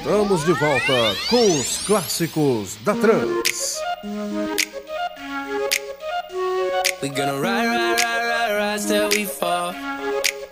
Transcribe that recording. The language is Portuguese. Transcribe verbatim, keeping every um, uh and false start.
Estamos de volta com os clássicos da trance. We gonna ride, ride, ride, ride, ride till we fall.